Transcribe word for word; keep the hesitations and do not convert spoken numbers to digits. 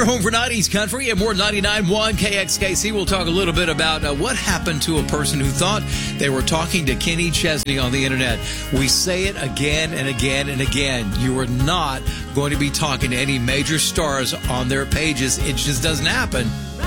home for nineties country and more ninety-nine point one K X K C. We'll talk a little bit about uh, what happened to a person who thought they were talking to Kenny Chesney on the internet. We say it again and again and again. You are not going to be talking to any major stars on their pages. It just doesn't happen.